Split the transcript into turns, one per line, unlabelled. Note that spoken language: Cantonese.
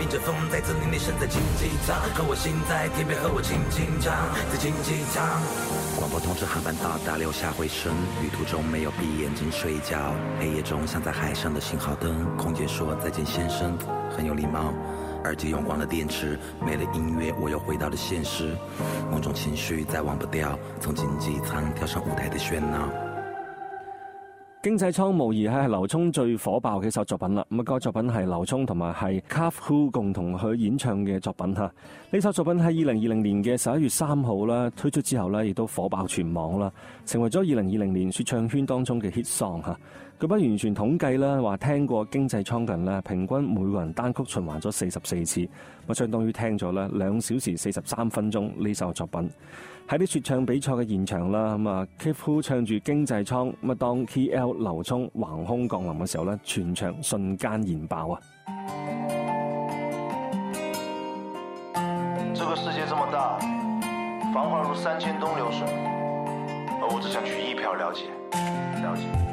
迎着风在这里内身在竞技场，和我心在天边，和我轻轻唱，在竞技场。广播通知航班到达，留下回声。旅途中没有闭眼睛睡觉，黑夜中像在海上的信号灯。空姐说再见先生，很有礼貌。耳机用光了电池，没了音乐，我又回到了现实。某种情绪再忘不掉，从经济舱跳上舞台的喧鬧。
經濟艙無疑係劉聰最火爆嘅一首作品啦。咁啊，個作品係劉聰同埋係 Cuff Who 共同去演唱嘅作品嚇。呢首作品喺2020年嘅11月3號啦推出之後咧，亦都火爆全網啦，成為咗2020年說唱圈當中嘅 hit song 嚇。佢不完全統計啦，話聽過經濟艙嘅人咧，平均每個人單曲循環咗44次，咁相當於聽咗咧2小時43分鐘呢首作品。喺啲說唱比賽嘅現場啦，咁啊 Cuff Who 唱住經濟艙，咁啊當 KL 劉聰橫空降臨嘅時候咧，全場瞬間燃爆啊！
這個世界這麼大，繁華如3000東流水，而我只想去一瓢了解。